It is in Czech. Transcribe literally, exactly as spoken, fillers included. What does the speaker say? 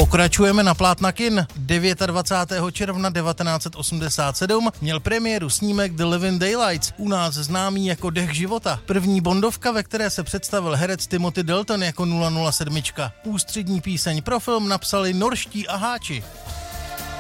Pokračujeme na plátna kin. dvacátého devátého června devatenáct set osmdesát sedm měl premiéru snímek The Living Daylights, u nás známý jako Dech života. První bondovka, ve které se představil herec Timothy Dalton jako nula nula sedm. Ústřední píseň pro film napsali norští Aháči.